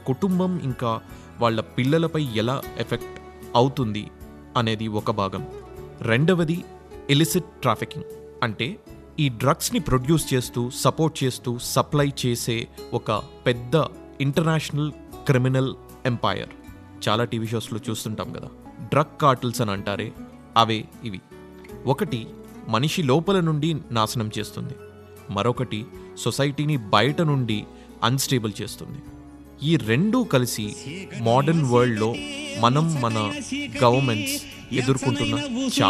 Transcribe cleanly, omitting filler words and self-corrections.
కుటుంబం ఇంకా వాళ్ళ పిల్లలపై ఎలా ఎఫెక్ట్ అవుతుంది అనేది ఒక భాగం. రెండవది ఇలిసిట్ ట్రాఫికింగ్, అంటే ఈ డ్రగ్స్ని ప్రొడ్యూస్ చేస్తూ, సపోర్ట్ చేస్తూ, సప్లై చేసే ఒక పెద్ద ఇంటర్నేషనల్ క్రిమినల్ ఎంపైర్. చాలా టీవీ షోస్లో చూస్తుంటాం కదా, డ్రగ్ కార్టిల్స్ అని అంటారే, అవే ఇవి. ఒకటి మనిషి లోపల నుండి నాశనం చేస్తుంది, మరొకటి సొసైటీని బయట నుండి అన్స్టేబుల్ చేస్తుంది. ఈ రెండూ కలిసి మోడర్న్ వరల్డ్లో మన గవర్నమెంట్స్ ఎదుర్కొంటున్న